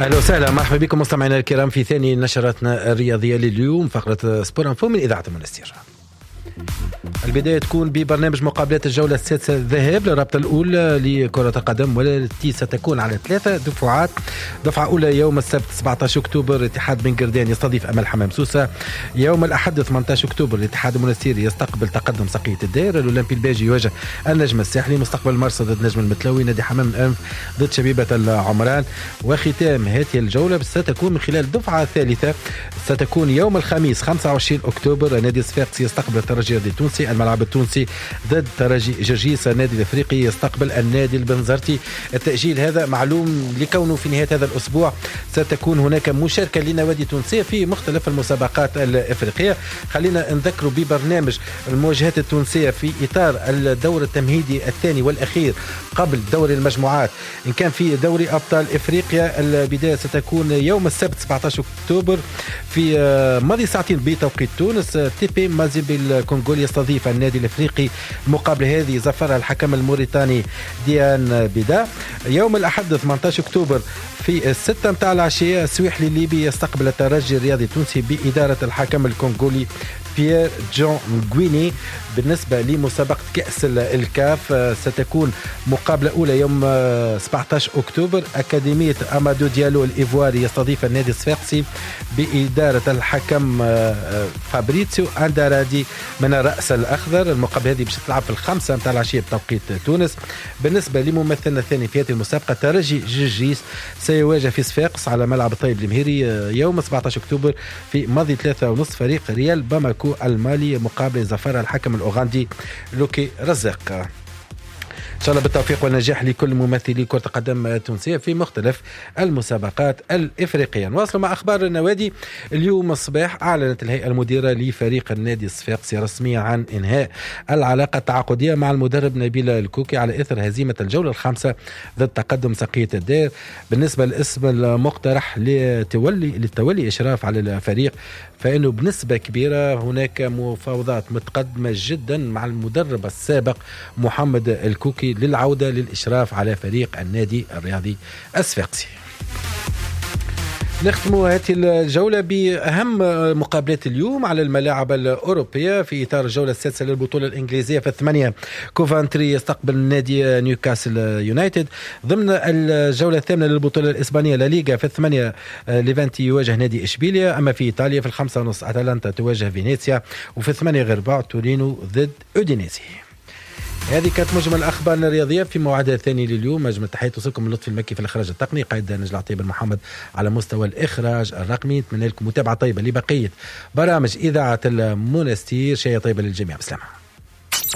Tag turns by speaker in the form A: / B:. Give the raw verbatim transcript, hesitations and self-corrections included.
A: اهلا وسهلا، مرحبا بكم مستمعينا الكرام في ثاني نشراتنا الرياضيه لليوم، فقره سبور انفو من اذاعه المنستير. البداية تكون ببرنامج مقابلات الجولة السادسة الذهاب للرابطة الأولى لكرة القدم، والتي ستكون على ثلاثة دفعات. دفعة أولى يوم السبت سبعة عشر أكتوبر اتحاد بن قردان يستضيف أمل حمام سوسة. يوم الأحد ثمانية عشر أكتوبر الاتحاد المنستيري يستقبل تقدم سقية الدائرة. الأولمبي الباجي يواجه النجم الساحلي. مستقبل المرصد ضد نجم المتلوي. نادي حمام الأنف ضد شبيبة العمران. وختام هذه الجولة ستكون من خلال دفعة ثالثة ستكون يوم الخميس خمسة وعشرين أكتوبر. نادي الصفاقسي يستقبل الترجي التونسي. الملعب التونسي ضد ترجي جرجيس. النادي الافريقي يستقبل النادي البنزرتي. التأجيل هذا معلوم لكونه في نهاية هذا الأسبوع ستكون هناك مشاركة لنوادي تونسية في مختلف المسابقات الإفريقية. خلينا نذكروا ببرنامج المواجهات التونسية في إطار الدور التمهيدي الثاني والأخير قبل دوري المجموعات. إن كان في دوري أبطال إفريقيا البداية ستكون يوم السبت سبعة عشر أكتوبر في ماضي ساعتين بتوقيت تونس. تي بي مازيمبي الكونغولي يستضيف النادي الافريقي. المقابله هذه زفرها الحكم الموريتاني ديان بيدا. يوم الاحد ثمانية عشر اكتوبر في الستة متاع العشيه السويحلي الليبي يستقبل الترجي الرياضي التونسي باداره الحكم الكونغولي بيير جون غويني. بالنسبة لمسابقة كأس الكاف ستكون مقابلة أولى يوم سبعة عشر أكتوبر. أكاديمية أمادو ديالو الإيفواري يستضيف النادي الصفاقسي بإدارة الحكم فابريتسيو أندرادي من الرأس الأخضر. المقابلة هذه باش تلعب في الخمسة متاع العشية بتوقيت تونس. بالنسبة لممثلنا الثاني في هذه المسابقة ترجي جرجيس سيواجه في صفاقس على ملعب الطيب المهيري يوم سبعة عشر أكتوبر في ماضي ثلاثة ونصف. فريق ريال باماكو المالي مقابل زفر الحكم الأوغندي لوكي رزاق. إن شاء الله بالتوفيق والنجاح لكل ممثلي كرة القدم التونسية في مختلف المسابقات الإفريقية. نواصل مع أخبار النوادي. اليوم الصباح أعلنت الهيئة المديرة لفريق النادي الصفاقسي رسميا عن إنهاء العلاقة التعاقدية مع المدرب نبيل الكوكي على إثر هزيمة الجولة الخامسة ضد تقدم سقية الدير. بالنسبة للاسم المقترح لتولي للتولي إشراف على الفريق، فإنه بنسبة كبيرة هناك مفاوضات متقدمة جدا مع المدرب السابق محمد الكوكي للعودة للإشراف على فريق النادي الرياضي الصفاقسي. نختم هذه الجولة بأهم مقابلات اليوم على الملاعب الأوروبية في إطار الجولة السادسة للبطولة الإنجليزية. في الثمانية كوفانتري يستقبل نادي نيوكاسل يونايتد. ضمن الجولة الثامنة للبطولة الإسبانية لا ليغا في الثمانية ليفانتي يواجه نادي إشبيليا. أما في إيطاليا في الخمسة ونص أتلانتا تواجه فينيسيا. وفي الثمانية غير بعض تورينو ضد أودينيزي. هذه كانت مجمل الأخبار الرياضية في موعدها الثاني لليوم. مجمل تحية توصلكم من لطفي المكي في الإخراج التقني، قائد نجل عطية محمد على مستوى الإخراج الرقمي. نتمنى لكم متابعة طيبة لبقية برامج إذاعة المنستير. شيء طيبة للجميع. بسلامة.